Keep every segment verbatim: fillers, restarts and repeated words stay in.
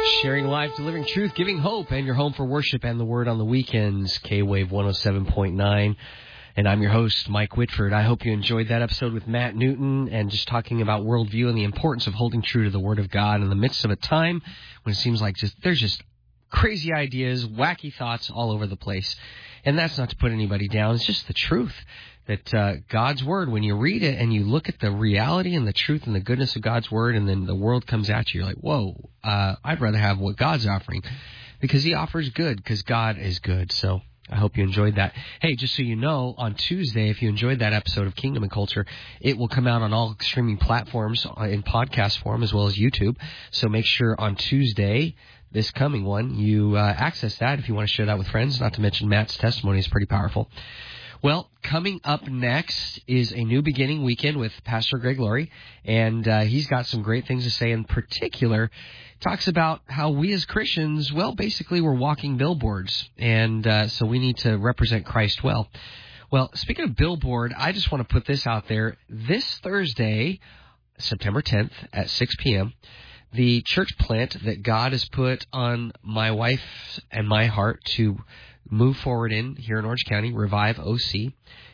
Sharing life, delivering truth, giving hope, and your home for worship and the word on the weekends, K-Wave one oh seven point nine. And I'm your host, Mike Whitford. I hope you enjoyed that episode with Matt Newton and just talking about worldview and the importance of holding true to the Word of God in the midst of a time when it seems like just there's just crazy ideas, wacky thoughts all over the place. And that's not to put anybody down. It's just the truth that uh, God's Word, when you read it and you look at the reality and the truth and the goodness of God's Word, and then the world comes at you, you're like, whoa, uh, I'd rather have what God's offering, because He offers good, because God is good. So I hope you enjoyed that. Hey, just so you know, on Tuesday, if you enjoyed that episode of Kingdom and Culture, it will come out on all streaming platforms in podcast form as well as YouTube. So make sure on Tuesday, this coming one, you uh, access that if you want to share that with friends, not to mention Matt's testimony is pretty powerful. Well, coming up next is a New Beginning weekend with Pastor Greg Laurie, and uh, he's got some great things to say. In particular, talks about how we as Christians, well, basically we're walking billboards, and uh, so we need to represent Christ well. Well, speaking of billboard, I just want to put this out there. This Thursday, September tenth at six p.m., the church plant that God has put on my wife and my heart to move forward in here in Orange County, Revive O C,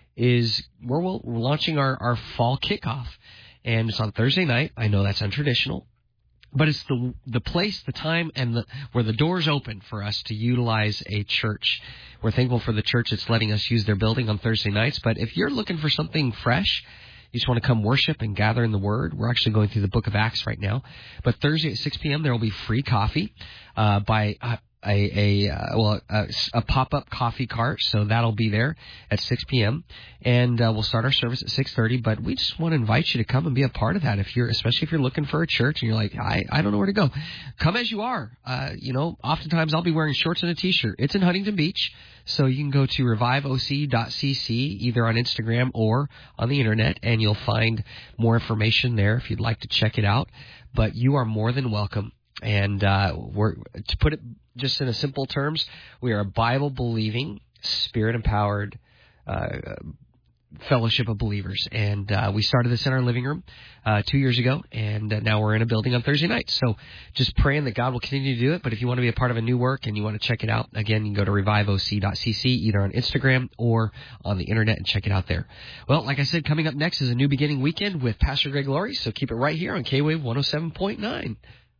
is we're, we're launching our, our fall kickoff. And it's on Thursday night. I know that's untraditional, but it's the the place, the time, and the where the doors open for us to utilize a church. We're thankful for the church that's letting us use their building on Thursday nights. But if you're looking for something fresh, you just want to come worship and gather in the Word, we're actually going through the book of Acts right now. But Thursday at six p.m., there will be free coffee uh, by uh, a, a uh, well a, a pop-up coffee cart, so that'll be there at six p.m. And uh, we'll start our service at six thirty. But we just want to invite you to come and be a part of that. If you're, especially if you're looking for a church and you're like, I, I don't know where to go, come as you are. Uh, you know, oftentimes I'll be wearing shorts and a T-shirt. It's in Huntington Beach. So you can go to revive o c dot c c either on Instagram or on the internet, and you'll find more information there if you'd like to check it out. But you are more than welcome. And uh, we're to put it just in a simple terms, we are a Bible-believing, Spirit-empowered uh, fellowship of believers. And uh, we started this in our living room uh, two years ago, and uh, now we're in a building on Thursday nights. So just praying that God will continue to do it. But if you want to be a part of a new work and you want to check it out, again, you can go to revive o c dot c c either on Instagram or on the internet and check it out there. Well, like I said, coming up next is a New Beginning weekend with Pastor Greg Laurie. So keep it right here on K-Wave one oh seven point nine.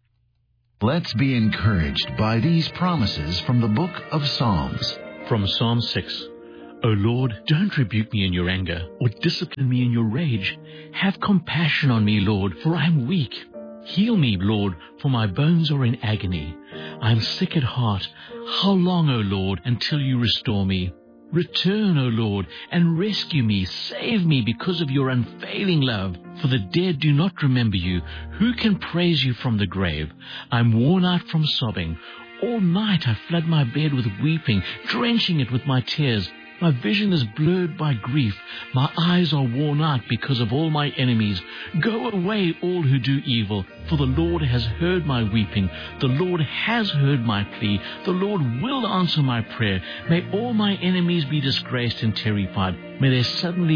Let's be encouraged by these promises from the book of Psalms. From Psalm six. O Lord, don't rebuke me in your anger, or discipline me in your rage. Have compassion on me, Lord, for I am weak. Heal me, Lord, for my bones are in agony. I am sick at heart. How long, O Lord, until you restore me? Return, O Lord, and rescue me. Save me because of your unfailing love. For the dead do not remember you. Who can praise you from the grave? I am worn out from sobbing. All night I flood my bed with weeping, drenching it with my tears. My vision is blurred by grief. My eyes are worn out because of all my enemies. Go away, all who do evil, for the Lord has heard my weeping. The Lord has heard my plea. The Lord will answer my prayer. May all my enemies be disgraced and terrified. May they suddenly